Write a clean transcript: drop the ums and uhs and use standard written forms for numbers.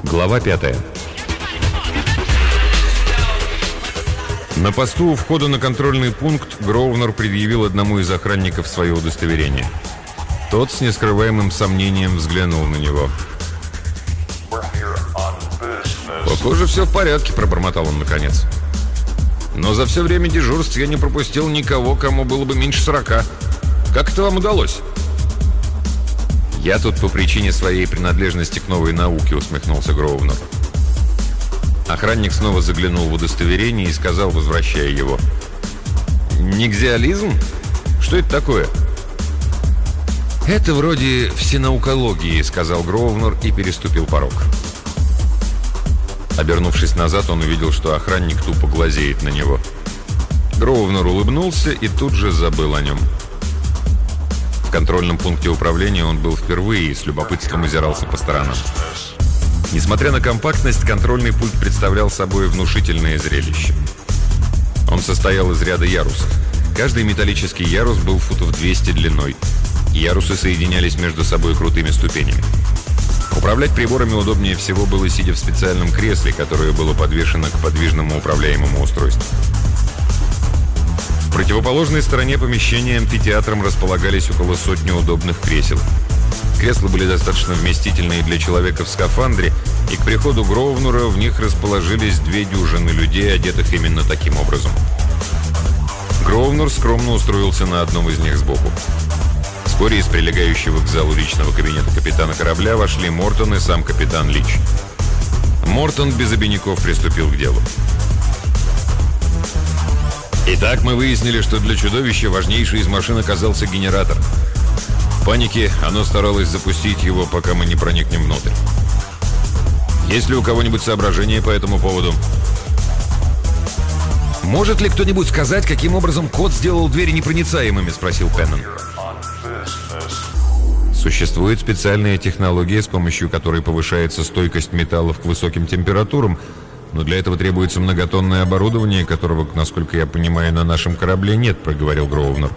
Глава 5. На посту у входа на контрольный пункт Гроувнер предъявил одному из охранников свое удостоверение. Тот с нескрываемым сомнением взглянул на него. «Похоже, все в порядке», — пробормотал он наконец. «Но за все время дежурств я не пропустил никого, кому было бы меньше 40. Как это вам удалось?» «Я тут по причине своей принадлежности к новой науке», — усмехнулся Гроувнер. Охранник снова заглянул в удостоверение и сказал, возвращая его: «Нигзиализм? Что это такое?» «Это вроде всенаукологии», — сказал Гроувнер и переступил порог. Обернувшись назад, он увидел, что охранник тупо глазеет на него. Гроувнер улыбнулся и тут же забыл о нем. В контрольном пункте управления он был впервые и с любопытством озирался по сторонам. Несмотря на компактность, контрольный пульт представлял собой внушительное зрелище. Он состоял из ряда ярусов. Каждый металлический ярус был футов 200 длиной. Ярусы соединялись между собой крутыми ступенями. Управлять приборами удобнее всего было сидя в специальном кресле, которое было подвешено к подвижному управляемому устройству. В противоположной стороне помещения амфитеатром располагались около сотни удобных кресел. Кресла были достаточно вместительные для человека в скафандре, и к приходу Гроувнера в них расположились 2 дюжины людей, одетых именно таким образом. Гроувнер скромно устроился на одном из них сбоку. Вскоре из прилегающего к залу личного кабинета капитана корабля вошли Мортон и сам капитан Лич. Мортон без обиняков приступил к делу. «Итак, мы выяснили, что для чудовища важнейшей из машин оказался генератор. В панике оно старалось запустить его, пока мы не проникнем внутрь. Есть ли у кого-нибудь соображения по этому поводу?» «Может ли кто-нибудь сказать, каким образом код сделал двери непроницаемыми?» — спросил Пеннон. Существует специальная технология, с помощью которой повышается стойкость металлов к высоким температурам, но для этого требуется многотонное оборудование, которого, насколько я понимаю, на нашем корабле нет, проговорил Гроувнер.